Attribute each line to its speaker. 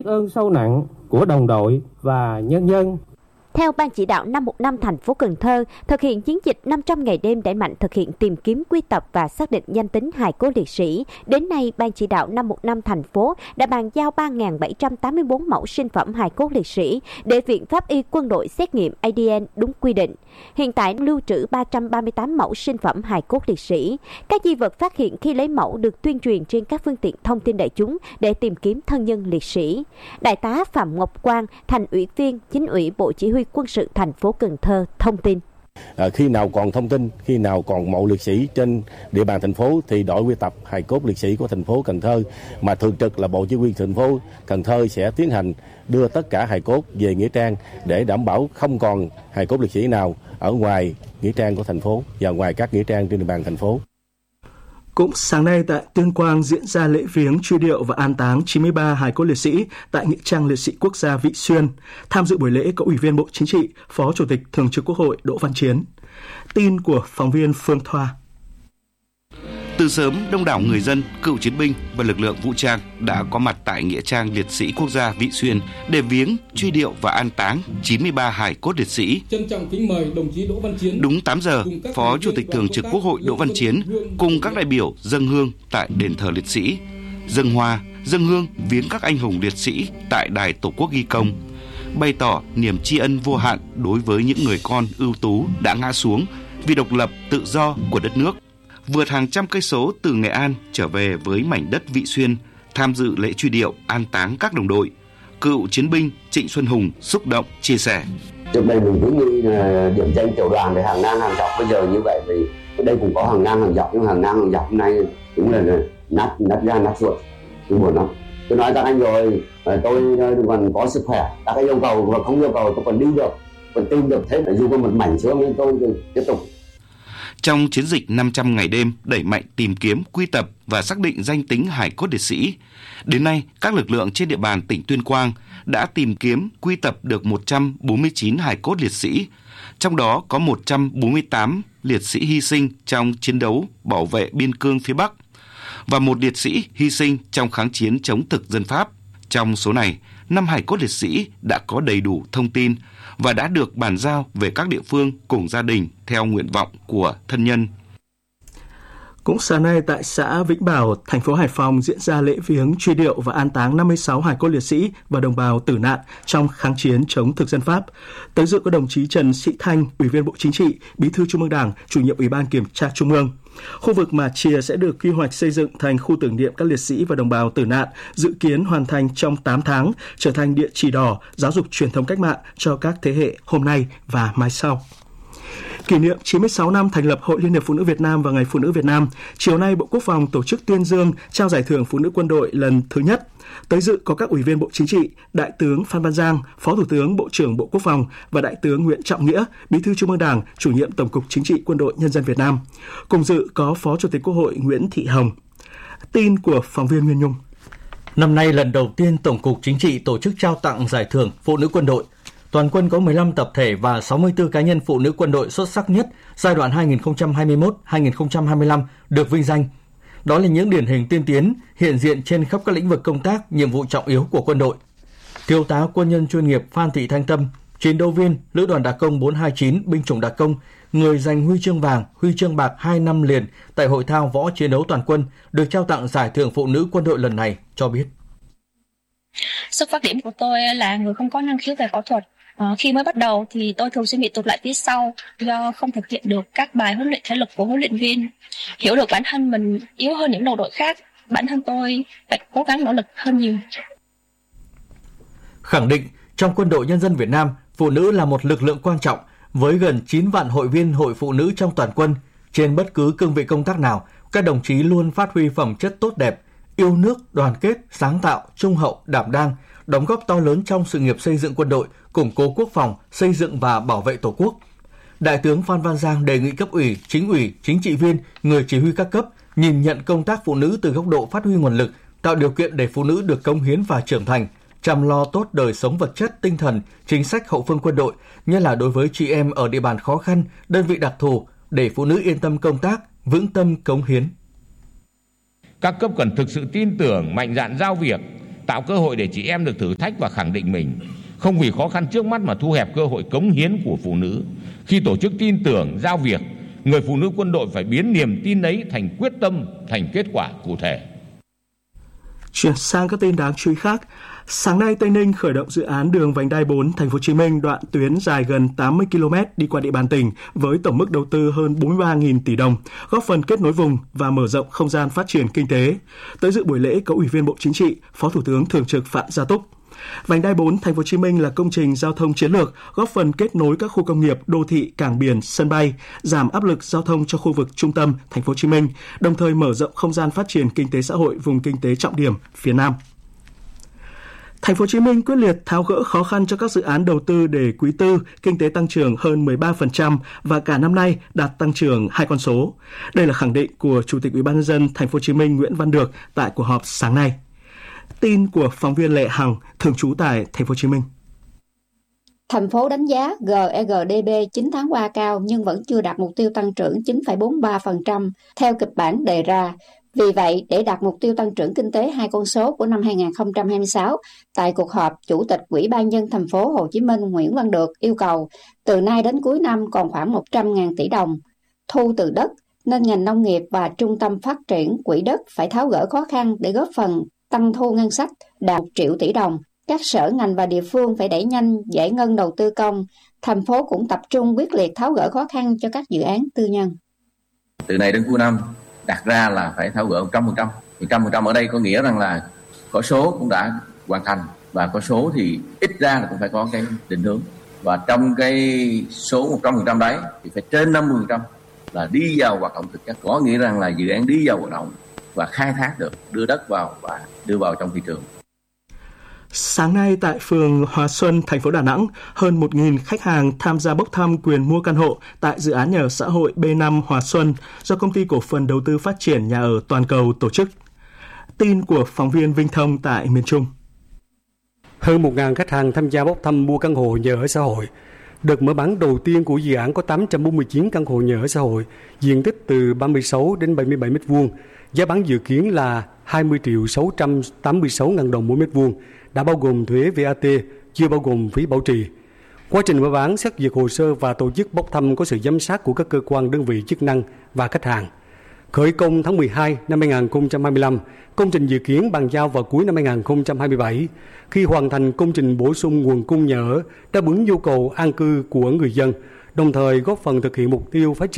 Speaker 1: ơn sâu nặng của đồng đội và nhân dân.
Speaker 2: Theo Ban chỉ đạo 515 thành phố Cần Thơ, thực hiện chiến dịch 500 ngày đêm đẩy mạnh thực hiện tìm kiếm, quy tập và xác định danh tính hài cốt liệt sĩ. Đến nay, Ban chỉ đạo 515 thành phố đã bàn giao 3.784 mẫu sinh phẩm hài cốt liệt sĩ để Viện Pháp y Quân đội xét nghiệm ADN đúng quy định. Hiện tại lưu trữ 338 mẫu sinh phẩm hài cốt liệt sĩ. Các di vật phát hiện khi lấy mẫu được tuyên truyền trên các phương tiện thông tin đại chúng để tìm kiếm thân nhân liệt sĩ. Đại tá Phạm Ngọc Quang, Thành ủy viên Chính ủy Bộ Chỉ huy Quân sự thành phố Cần Thơ thông tin.
Speaker 3: Khi nào còn thông tin, khi nào còn mộ liệt sĩ trên địa bàn thành phố thì đội quy tập hài cốt liệt sĩ của thành phố Cần Thơ mà thường trực là Bộ Chỉ huy thành phố Cần Thơ sẽ tiến hành đưa tất cả hài cốt về nghĩa trang để đảm bảo không còn hài cốt liệt sĩ nào ở ngoài nghĩa trang của thành phố và ngoài các nghĩa trang trên địa bàn thành phố.
Speaker 4: Cũng sáng nay tại Tuyên Quang diễn ra lễ viếng, truy điệu và an táng 93 hài cốt liệt sĩ tại nghĩa trang liệt sĩ quốc gia Vị Xuyên. Tham dự buổi lễ có Ủy viên Bộ Chính trị, Phó Chủ tịch Thường trực Quốc hội Đỗ Văn Chiến. Tin của phóng viên Phương Thoa.
Speaker 5: Từ sớm, đông đảo người dân, cựu chiến binh và lực lượng vũ trang đã có mặt tại nghĩa trang liệt sĩ quốc gia Vị Xuyên để viếng, truy điệu và an táng 93 hài cốt liệt sĩ.
Speaker 6: Trân trọng kính mời đồng chí Đỗ Văn Chiến.
Speaker 5: Đúng 8 giờ, Phó Chủ tịch Thường trực Quốc hội Đỗ Văn Chiến cùng các đại biểu dâng hương tại đền thờ liệt sĩ, dâng hoa, dâng hương viếng các anh hùng liệt sĩ tại đài Tổ quốc ghi công, bày tỏ niềm tri ân vô hạn đối với những người con ưu tú đã ngã xuống vì độc lập tự do của đất nước. Vượt hàng trăm cây số từ Nghệ An trở về với mảnh đất Vị Xuyên, tham dự lễ truy điệu an táng các đồng đội. Cựu chiến binh Trịnh Xuân Hùng xúc động chia sẻ.
Speaker 7: Trước đây mình cứ nghĩ là điểm danh tiểu đoàn để hàng ngang hàng dọc, bây giờ như vậy thì ở đây cũng có hàng ngang hàng dọc, nhưng hàng ngang hàng dọc hôm nay cũng là nát gan nát ruột, tôi buồn lắm. Tôi nói các anh rồi, tôi còn có sức khỏe, các anh yêu cầu và không yêu cầu tôi còn đi được, còn tìm được, thế dù có một mảnh xương nên tôi tiếp tục.
Speaker 5: Trong chiến dịch 500 ngày đêm đẩy mạnh tìm kiếm, quy tập và xác định danh tính hài cốt liệt sĩ, đến nay các lực lượng trên địa bàn tỉnh Tuyên Quang đã tìm kiếm, quy tập được 149 hài cốt liệt sĩ, trong đó có 148 liệt sĩ hy sinh trong chiến đấu bảo vệ biên cương phía Bắc và một liệt sĩ hy sinh trong kháng chiến chống thực dân Pháp. Trong số này, 5 hài cốt liệt sĩ đã có đầy đủ thông tin và đã được bàn giao về các địa phương cùng gia đình theo nguyện vọng của thân nhân.
Speaker 4: Cũng sáng nay tại xã Vĩnh Bảo, thành phố Hải Phòng diễn ra lễ viếng, truy điệu và an táng 56 hài cốt liệt sĩ và đồng bào tử nạn trong kháng chiến chống thực dân Pháp. Tới dự có đồng chí Trần Sĩ Thanh, Ủy viên Bộ Chính trị, Bí thư Trung ương Đảng, Chủ nhiệm Ủy ban Kiểm tra Trung ương. Khu vực Mà Chìa sẽ được quy hoạch xây dựng thành khu tưởng niệm các liệt sĩ và đồng bào tử nạn, dự kiến hoàn thành trong 8 tháng, trở thành địa chỉ đỏ giáo dục truyền thống cách mạng cho các thế hệ hôm nay và mai sau. Kỷ niệm 96 năm thành lập Hội Liên hiệp Phụ nữ Việt Nam và Ngày Phụ nữ Việt Nam, chiều nay Bộ Quốc phòng tổ chức tuyên dương trao giải thưởng Phụ nữ quân đội lần thứ nhất. Tới dự có các Ủy viên Bộ Chính trị, Đại tướng Phan Văn Giang, Phó Thủ tướng Bộ trưởng Bộ Quốc phòng và Đại tướng Nguyễn Trọng Nghĩa, Bí thư Trung ương Đảng, Chủ nhiệm Tổng cục Chính trị Quân đội Nhân dân Việt Nam. Cùng dự có Phó Chủ tịch Quốc hội Nguyễn Thị Hồng. Tin của phóng viên Nguyên Nhung.
Speaker 8: Năm nay lần đầu tiên Tổng cục Chính trị tổ chức trao tặng giải thưởng Phụ nữ quân đội. Toàn quân có 15 tập thể và 64 cá nhân phụ nữ quân đội xuất sắc nhất giai đoạn 2021-2025 được vinh danh. Đó là những điển hình tiên tiến, hiện diện trên khắp các lĩnh vực công tác, nhiệm vụ trọng yếu của quân đội. Thiếu tá quân nhân chuyên nghiệp Phan Thị Thanh Tâm, chiến đấu viên Lữ đoàn Đặc công 429 binh chủng Đặc công, người giành huy chương vàng, huy chương bạc 2 năm liền tại hội thao võ chiến đấu toàn quân, được trao tặng giải thưởng Phụ nữ quân đội lần này cho biết.
Speaker 9: Xuất phát điểm của tôi là người không có năng khiếu về võ thuật. Khi mới bắt đầu thì tôi thường xuyên bị tụt lại phía sau do không thực hiện được các bài huấn luyện thể lực của huấn luyện viên. Hiểu được bản thân mình yếu hơn những đồng đội khác, bản thân tôi phải cố gắng nỗ lực hơn nhiều.
Speaker 8: Khẳng định trong Quân đội Nhân dân Việt Nam, phụ nữ là một lực lượng quan trọng với gần 9 vạn hội viên hội phụ nữ trong toàn quân. Trên bất cứ cương vị công tác nào, các đồng chí luôn phát huy phẩm chất tốt đẹp, yêu nước, đoàn kết, sáng tạo, trung hậu, đảm đang, đóng góp to lớn trong sự nghiệp xây dựng quân đội, củng cố quốc phòng, xây dựng và bảo vệ Tổ quốc. Đại tướng Phan Văn Giang đề nghị cấp ủy, chính trị viên, người chỉ huy các cấp nhìn nhận công tác phụ nữ từ góc độ phát huy nguồn lực, tạo điều kiện để phụ nữ được cống hiến và trưởng thành, chăm lo tốt đời sống vật chất, tinh thần, chính sách hậu phương quân đội, nhất là đối với chị em ở địa bàn khó khăn, đơn vị đặc thù, để phụ nữ yên tâm công tác, vững tâm cống hiến.
Speaker 10: Các cấp cần thực sự tin tưởng, mạnh dạn giao việc, tạo cơ hội để chị em được thử thách và khẳng định mình, không vì khó khăn trước mắt mà thu hẹp cơ hội cống hiến của phụ nữ. Khi tổ chức tin tưởng, giao việc, người phụ nữ quân đội phải biến niềm tin ấy thành quyết tâm, thành kết quả cụ thể.
Speaker 4: Chuyển sang các tin đáng chú ý khác. Sáng nay, Tây Ninh khởi động dự án đường vành đai 4 Thành phố Hồ Chí Minh đoạn tuyến dài gần 80 km đi qua địa bàn tỉnh với tổng mức đầu tư hơn 43.000 tỷ đồng, góp phần kết nối vùng và mở rộng không gian phát triển kinh tế. Tới dự buổi lễ có Ủy viên Bộ Chính trị, Phó Thủ tướng Thường trực Phạm Gia Túc. Vành đai 4 Thành phố Hồ Chí Minh là công trình giao thông chiến lược, góp phần kết nối các khu công nghiệp, đô thị, cảng biển, sân bay, giảm áp lực giao thông cho khu vực trung tâm Thành phố Hồ Chí Minh, đồng thời mở rộng không gian phát triển kinh tế xã hội vùng kinh tế trọng điểm phía Nam. Thành phố Hồ Chí Minh quyết liệt tháo gỡ khó khăn cho các dự án đầu tư để quý tư kinh tế tăng trưởng hơn 13% và cả năm nay đạt tăng trưởng 2 con số. Đây là khẳng định của Chủ tịch Ủy ban nhân dân Thành phố Hồ Chí Minh Nguyễn Văn Được tại cuộc họp sáng nay. Tin của phóng viên Lệ Hằng, thường trú tại Thành phố Hồ Chí Minh.
Speaker 11: Thành phố đánh giá GRDP 9 tháng qua cao nhưng vẫn chưa đạt mục tiêu tăng trưởng 9,43% theo kịch bản đề ra. Vì vậy, để đạt mục tiêu tăng trưởng kinh tế 2 con số của năm 2026, tại cuộc họp, Chủ tịch Ủy ban nhân dân Thành phố Hồ Chí Minh Nguyễn Văn Được yêu cầu từ nay đến cuối năm còn khoảng 100.000 tỷ đồng thu từ đất, nên ngành nông nghiệp và Trung tâm Phát triển Quỹ đất phải tháo gỡ khó khăn để góp phần tăng thu ngân sách đạt 1 triệu tỷ đồng. Các sở ngành và địa phương phải đẩy nhanh giải ngân đầu tư công. Thành phố cũng tập trung quyết liệt tháo gỡ khó khăn cho các dự án tư nhân.
Speaker 12: Từ nay đến cuối năm đặt ra là phải tháo gỡ 100%. 100% ở đây có nghĩa rằng là có số cũng đã hoàn thành và có số thì ít ra là cũng phải có cái định hướng. Và trong cái số 100% đấy thì phải trên 50% là đi vào hoạt động thực chất. Có nghĩa rằng là dự án đi vào hoạt động và khai thác được, đưa đất vào và đưa vào trong thị trường.
Speaker 4: Sáng nay tại phường Hòa Xuân, thành phố Đà Nẵng, hơn 1.000 khách hàng tham gia bốc thăm quyền mua căn hộ tại dự án nhà ở xã hội B5 Hòa Xuân do Công ty Cổ phần Đầu tư Phát triển Nhà ở Toàn cầu tổ chức. Tin của phóng viên Vinh Thông tại miền Trung.
Speaker 13: Hơn 1.000 khách hàng tham gia bốc thăm mua căn hộ nhà ở xã hội. Đợt mở bán đầu tiên của dự án có 849 căn hộ nhà ở xã hội, diện tích từ 36 đến 77 m2. Giá bán dự kiến là 20.686.000 đồng mỗi mét vuông, đã bao gồm thuế VAT, chưa bao gồm phí bảo trì. Quá trình mở bán, xét duyệt hồ sơ và tổ chức bốc thăm có sự giám sát của các cơ quan đơn vị chức năng và khách hàng. Khởi công tháng 12 năm 2025, công trình dự kiến bàn giao vào cuối năm 2027. Khi hoàn thành công trình bổ sung nguồn cung nhà ở, đáp ứng nhu cầu an cư của người dân, đồng thời góp phần thực hiện mục tiêu phát triển